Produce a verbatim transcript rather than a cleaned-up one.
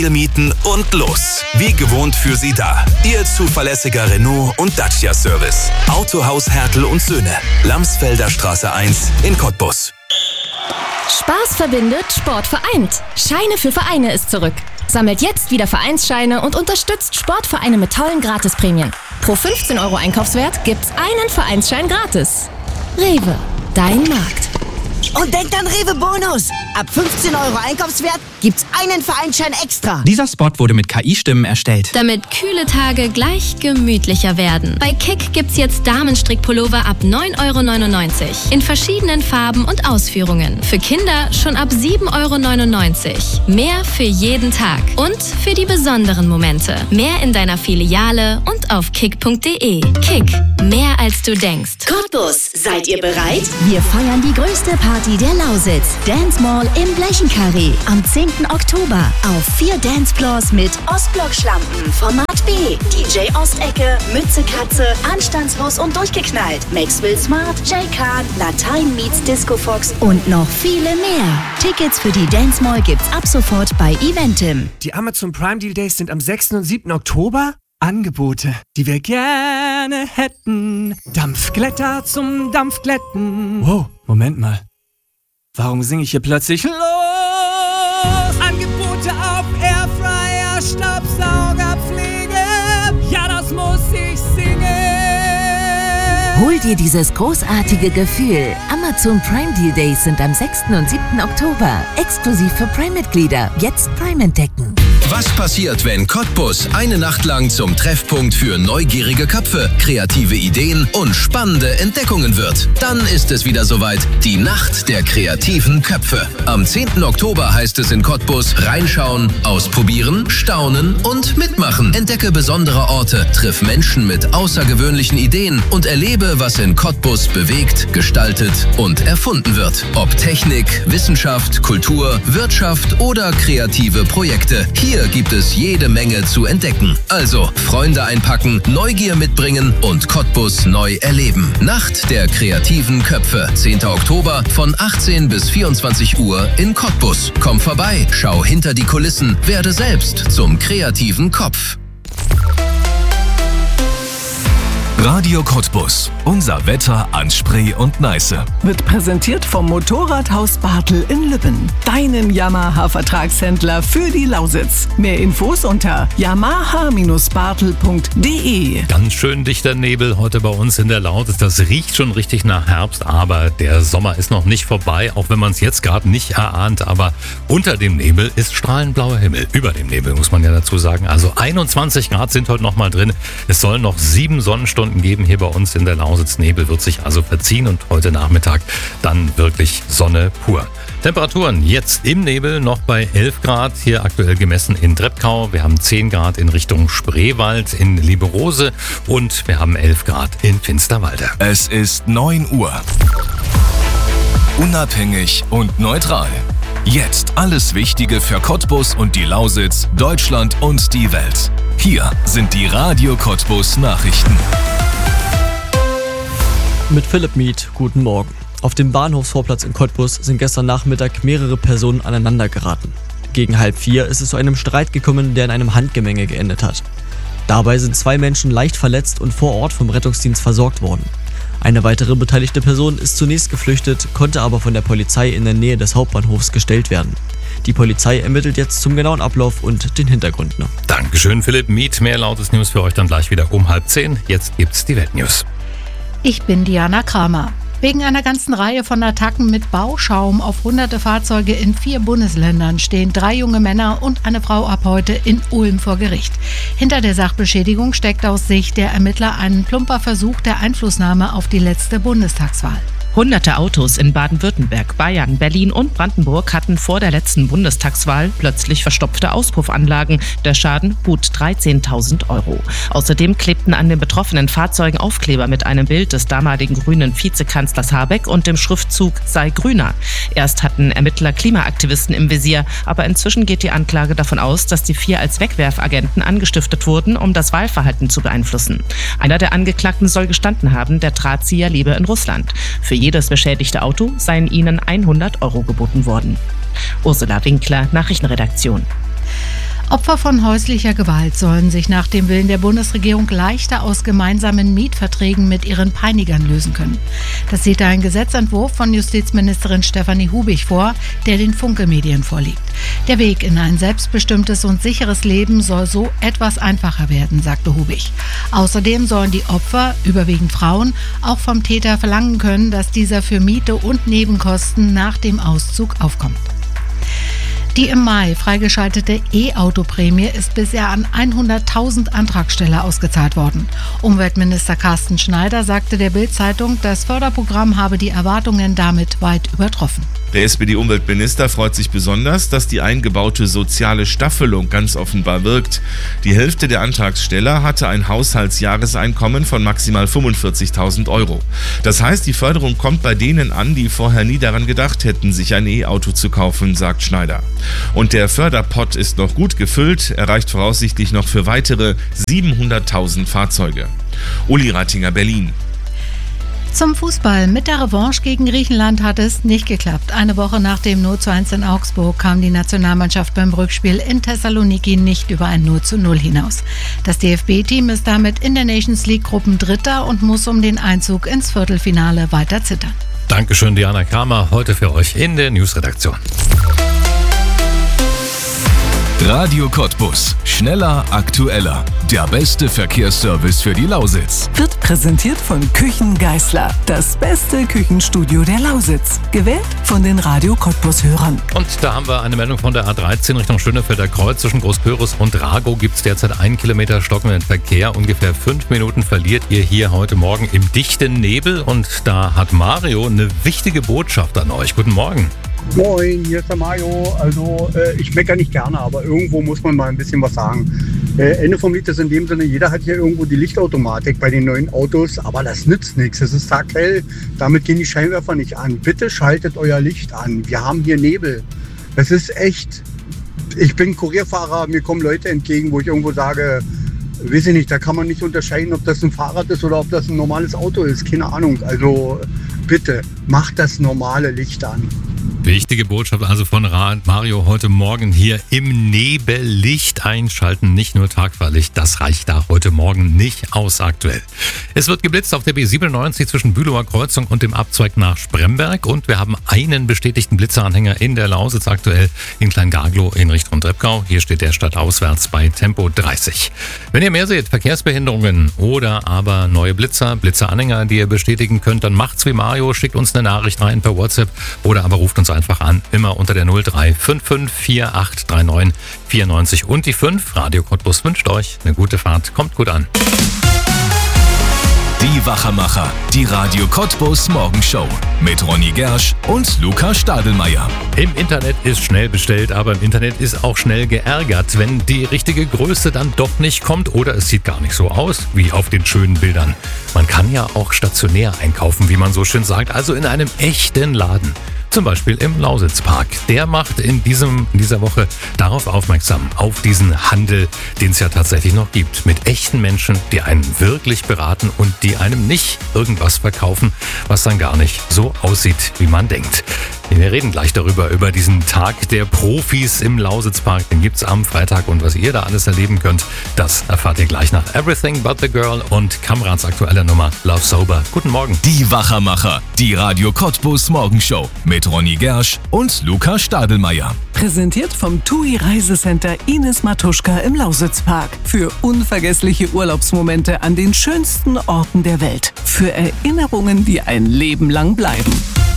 mieten und los. Wie gewohnt für Sie da. Ihr zuverlässiger Renault und Dacia Service. Autohaus Hertel und Söhne. Lamsfelder Straße eins in Cottbus. Spaß verbindet, Sport vereint. Scheine für Vereine ist zurück. Sammelt jetzt wieder Vereinsscheine und unterstützt Sportvereine mit tollen Gratisprämien. Pro fünfzehn Euro Einkaufswert gibt's einen Vereinsschein gratis. Rewe, dein Markt. Und denkt an Rewe Bonus. Ab fünfzehn Euro Einkaufswert gibt's einen Vereinsschein extra. Dieser Spot wurde mit K I-Stimmen erstellt. Damit kühle Tage gleich gemütlicher werden. Bei Kick gibt's jetzt Damenstrickpullover ab neun Euro neunundneunzig. In verschiedenen Farben und Ausführungen. Für Kinder schon ab sieben Euro neunundneunzig. Mehr für jeden Tag. Und für die besonderen Momente. Mehr in deiner Filiale und auf kick punkt de. Kick. Mehr als du denkst. Cottbus, seid ihr bereit? Wir feiern die größte Party der Lausitz. Dance Mall im Blechenkarree. Am zehnten Oktober. Auf vier Dancefloors mit Ostblock-Schlampen, Format B, D J Ostecke, Mütze Katze, anstandslos und durchgeknallt, Maxwell Smart, J-Card, Latein meets Disco Fox und noch viele mehr. Tickets für die Dance Mall gibt's ab sofort bei Eventim. Die Amazon Prime Deal Days sind am sechsten und siebten Oktober. Angebote, die wir gerne hätten. Dampfglätter zum Dampfglätten. Wow, Moment mal. Warum singe ich hier plötzlich los? Angebote auf Airfryer, Staubsaugerpflege. Ja, das muss ich singen. Hol dir dieses großartige Gefühl. Amazon Prime Deal Days sind am sechsten und siebten Oktober. Exklusiv für Prime-Mitglieder. Jetzt Prime entdecken. Was passiert, wenn Cottbus eine Nacht lang zum Treffpunkt für neugierige Köpfe, kreative Ideen und spannende Entdeckungen wird? Dann ist es wieder soweit, die Nacht der kreativen Köpfe. Am zehnten Oktober heißt es in Cottbus reinschauen, ausprobieren, staunen und mitmachen. Entdecke besondere Orte, triff Menschen mit außergewöhnlichen Ideen und erlebe, was in Cottbus bewegt, gestaltet und erfunden wird. Ob Technik, Wissenschaft, Kultur, Wirtschaft oder kreative Projekte. Hier gibt es jede Menge zu entdecken. Also Freunde einpacken, Neugier mitbringen und Cottbus neu erleben. Nacht der kreativen Köpfe. zehnten Oktober von achtzehn bis vierundzwanzig Uhr in Cottbus. Komm vorbei, schau hinter die Kulissen, werde selbst zum kreativen Kopf. Radio Cottbus. Unser Wetter an Spree und Neiße. Wird präsentiert vom Motorradhaus Bartel in Lübben. Deinem Yamaha-Vertragshändler für die Lausitz. Mehr Infos unter yamaha Bindestrich bartel punkt de. Ganz schön dichter Nebel heute bei uns in der Lausitz. Das riecht schon richtig nach Herbst, aber der Sommer ist noch nicht vorbei, auch wenn man es jetzt gerade nicht erahnt. Aber unter dem Nebel ist strahlend blauer Himmel. Über dem Nebel muss man ja dazu sagen. Also einundzwanzig Grad sind heute noch mal drin. Es sollen noch sieben Sonnenstunden geben hier bei uns in der Lausitz. Nebel wird sich also verziehen und heute Nachmittag dann wirklich Sonne pur. Temperaturen jetzt im Nebel noch bei elf Grad, hier aktuell gemessen in Treppkau. Wir haben zehn Grad in Richtung Spreewald in Lieberose und wir haben elf Grad in Finsterwalde. Es ist neun Uhr. Unabhängig und neutral. Jetzt alles Wichtige für Cottbus und die Lausitz, Deutschland und die Welt. Hier sind die Radio Cottbus Nachrichten. Mit Philipp Mieth, guten Morgen. Auf dem Bahnhofsvorplatz in Cottbus sind gestern Nachmittag mehrere Personen aneinander geraten. Gegen halb vier ist es zu einem Streit gekommen, der in einem Handgemenge geendet hat. Dabei sind zwei Menschen leicht verletzt und vor Ort vom Rettungsdienst versorgt worden. Eine weitere beteiligte Person ist zunächst geflüchtet, konnte aber von der Polizei in der Nähe des Hauptbahnhofs gestellt werden. Die Polizei ermittelt jetzt zum genauen Ablauf und den Hintergrund. Dankeschön, Philipp Mieth. Mehr lautes News für euch dann gleich wieder um halb zehn. Jetzt gibt's die Weltnews. Ich bin Diana Kramer. Wegen einer ganzen Reihe von Attacken mit Bauschaum auf hunderte Fahrzeuge in vier Bundesländern stehen drei junge Männer und eine Frau ab heute in Ulm vor Gericht. Hinter der Sachbeschädigung steckt aus Sicht der Ermittler ein plumper Versuch der Einflussnahme auf die letzte Bundestagswahl. Hunderte Autos in Baden-Württemberg, Bayern, Berlin und Brandenburg hatten vor der letzten Bundestagswahl plötzlich verstopfte Auspuffanlagen. Der Schaden gut dreizehntausend Euro. Außerdem klebten an den betroffenen Fahrzeugen Aufkleber mit einem Bild des damaligen grünen Vizekanzlers Habeck und dem Schriftzug "Sei grüner". Erst hatten Ermittler Klimaaktivisten im Visier, aber inzwischen geht die Anklage davon aus, dass die vier als Wegwerfagenten angestiftet wurden, um das Wahlverhalten zu beeinflussen. Einer der Angeklagten soll gestanden haben, der Drahtzieher lebe in Russland. Für jedes beschädigte Auto seien ihnen hundert Euro geboten worden. Ursula Winkler, Nachrichtenredaktion. Opfer von häuslicher Gewalt sollen sich nach dem Willen der Bundesregierung leichter aus gemeinsamen Mietverträgen mit ihren Peinigern lösen können. Das sieht ein Gesetzentwurf von Justizministerin Stefanie Hubig vor, der den Funke-Medien vorliegt. Der Weg in ein selbstbestimmtes und sicheres Leben soll so etwas einfacher werden, sagte Hubig. Außerdem sollen die Opfer, überwiegend Frauen, auch vom Täter verlangen können, dass dieser für Miete und Nebenkosten nach dem Auszug aufkommt. Die im Mai freigeschaltete E-Auto-Prämie ist bisher an hunderttausend Antragsteller ausgezahlt worden. Umweltminister Carsten Schneider sagte der Bild-Zeitung, das Förderprogramm habe die Erwartungen damit weit übertroffen. Der S P D-Umweltminister freut sich besonders, dass die eingebaute soziale Staffelung ganz offenbar wirkt. Die Hälfte der Antragsteller hatte ein Haushaltsjahreseinkommen von maximal fünfundvierzigtausend Euro. Das heißt, die Förderung kommt bei denen an, die vorher nie daran gedacht hätten, sich ein E-Auto zu kaufen, sagt Schneider. Und der Förderpott ist noch gut gefüllt, er reicht voraussichtlich noch für weitere siebenhunderttausend Fahrzeuge. Uli Rattinger, Berlin. Zum Fußball. Mit der Revanche gegen Griechenland hat es nicht geklappt. Eine Woche nach dem null zu eins in Augsburg kam die Nationalmannschaft beim Rückspiel in Thessaloniki nicht über ein null zu null hinaus. Das D F B-Team ist damit in der Nations League Gruppendritter und muss um den Einzug ins Viertelfinale weiter zittern. Dankeschön, Diana Kramer, heute für euch in der Newsredaktion. Radio Cottbus. Schneller, aktueller. Der beste Verkehrsservice für die Lausitz. Wird präsentiert von Küchen Geisler. Das beste Küchenstudio der Lausitz. Gewählt von den Radio Cottbus-Hörern. Und da haben wir eine Meldung von der A dreizehn Richtung Schönefelder Kreuz. Zwischen Großpöris und Ragow gibt es derzeit einen Kilometer stockenden Verkehr. Ungefähr fünf Minuten verliert ihr hier heute Morgen im dichten Nebel. Und da hat Mario eine wichtige Botschaft an euch. Guten Morgen. Moin, hier ist der Mario. Also äh, ich meckere nicht gerne, aber irgendwo muss man mal ein bisschen was sagen. Äh, Ende vom Lied ist in dem Sinne, jeder hat hier irgendwo die Lichtautomatik bei den neuen Autos, aber das nützt nichts. Es ist taghell, damit gehen die Scheinwerfer nicht an. Bitte schaltet euer Licht an. Wir haben hier Nebel. Es ist echt, ich bin Kurierfahrer, mir kommen Leute entgegen, wo ich irgendwo sage, weiß ich nicht, da kann man nicht unterscheiden, ob das ein Fahrrad ist oder ob das ein normales Auto ist. Keine Ahnung. Also bitte, macht das normale Licht an. Wichtige Botschaft also von Mario heute Morgen hier im Nebel Licht einschalten, nicht nur Tagfahrlicht, das reicht da heute Morgen nicht aus aktuell. Es wird geblitzt auf der B siebenundneunzig zwischen Bülower Kreuzung und dem Abzweig nach Spremberg und wir haben einen bestätigten Blitzeranhänger in der Lausitz aktuell in Kleingarglow in Richtung Treppgau. Hier steht der stadtauswärts bei Tempo dreißig. Wenn ihr mehr seht, Verkehrsbehinderungen oder aber neue Blitzer, Blitzeranhänger, die ihr bestätigen könnt, dann macht's wie Mario, schickt uns eine Nachricht rein per WhatsApp oder aber ruft uns einfach an, immer unter der null drei fünf fünf vier acht drei neun vier neun und die fünf. Radio Cottbus wünscht euch eine gute Fahrt, kommt gut an. Die Wachermacher, die Radio Cottbus Morgenshow mit Ronny Gersch und Luca Stadelmeier. Im Internet ist schnell bestellt, aber im Internet ist auch schnell geärgert, wenn die richtige Größe dann doch nicht kommt oder es sieht gar nicht so aus wie auf den schönen Bildern. Man kann ja auch stationär einkaufen, wie man so schön sagt, also in einem echten Laden. Zum Beispiel im Lausitzpark. Der macht in, diesem, in dieser Woche darauf aufmerksam, auf diesen Handel, den es ja tatsächlich noch gibt. Mit echten Menschen, die einen wirklich beraten und die einem nicht irgendwas verkaufen, was dann gar nicht so aussieht, wie man denkt. Wir reden gleich darüber, über diesen Tag der Profis im Lausitzpark. Den gibt's am Freitag und was ihr da alles erleben könnt, das erfahrt ihr gleich nach Everything But The Girl und Kamrans aktueller Nummer Love Sober. Guten Morgen. Die Wachermacher, die Radio Cottbus Morgenshow mit Ronny Gersch und Luca Stadelmeier. Präsentiert vom T U I Reisecenter Ines Matuschka im Lausitzpark. Für unvergessliche Urlaubsmomente an den schönsten Orten der Welt. Für Erinnerungen, die ein Leben lang bleiben.